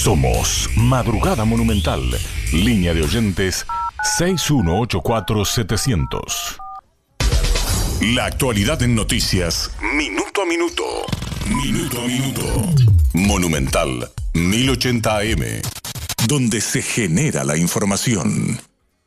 Somos Madrugada Monumental. Línea de oyentes 6184-700. La actualidad en noticias, minuto a minuto. Minuto a minuto. Monumental 1080 AM. Donde se genera la información.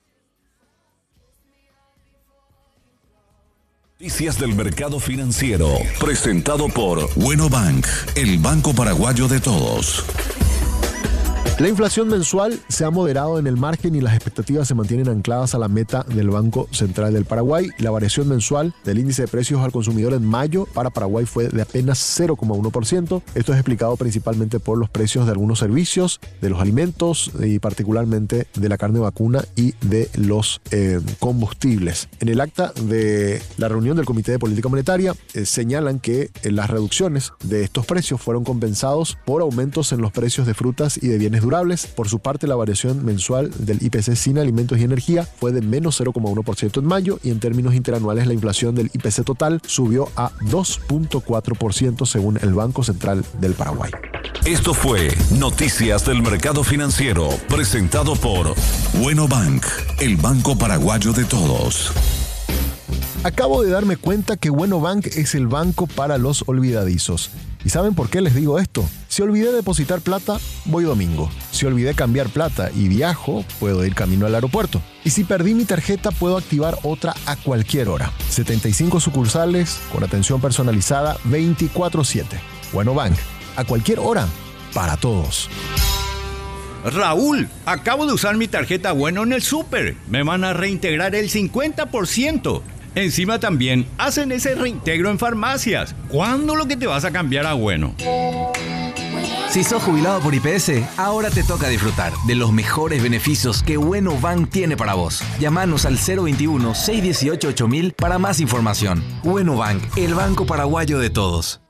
Noticias del mercado financiero. Presentado por Bueno Bank, el banco paraguayo de todos. La inflación mensual se ha moderado en el margen y las expectativas se mantienen ancladas a la meta del Banco Central del Paraguay. La variación mensual del índice de precios al consumidor en mayo para Paraguay fue de apenas 0,1%. Esto es explicado principalmente por los precios de algunos servicios, de los alimentos y particularmente de la carne vacuna y de los combustibles. En el acta de la reunión del Comité de Política Monetaria señalan que las reducciones de estos precios fueron compensados por aumentos en los precios de frutas y de bienes durables. Por su parte, la variación mensual del IPC sin alimentos y energía fue de menos 0,1% en mayo y en términos interanuales la inflación del IPC total subió a 2,4% según el Banco Central del Paraguay. Esto fue Noticias del Mercado Financiero, presentado por Bueno Bank, el banco paraguayo de todos. Acabo de darme cuenta que Bueno Bank es el banco para los olvidadizos. ¿Y saben por qué les digo esto? Si olvidé depositar plata, voy domingo. Si olvidé cambiar plata y viajo, puedo ir camino al aeropuerto. Y si perdí mi tarjeta, puedo activar otra a cualquier hora. 75 sucursales con atención personalizada 24/7. Bueno Bank, a cualquier hora, para todos. Raúl, acabo de usar mi tarjeta Bueno en el súper. Me van a reintegrar el 50%. Encima también hacen ese reintegro en farmacias. ¿Cuándo lo que te vas a cambiar a Bueno? Si sos jubilado por IPS, ahora te toca disfrutar de los mejores beneficios que Bueno Bank tiene para vos. Llámanos al 021-618-8000 para más información. Bueno Bank, el banco paraguayo de todos.